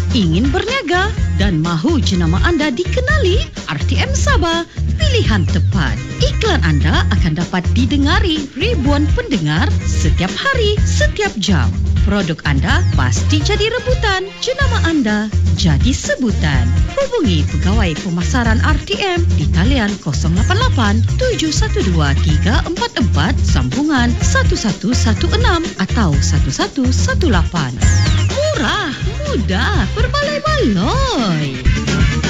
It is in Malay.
Ingin berniaga dan mahu jenama anda dikenali? RTM Sabah, pilihan tepat. Iklan anda akan dapat didengari ribuan pendengar setiap hari, setiap jam. Produk anda pasti jadi rebutan. Jenama anda jadi sebutan. Hubungi Pegawai Pemasaran RTM di talian 088 712 344 sambungan 1116 atau 1118. Murah, mudah, berbaloi-baloi.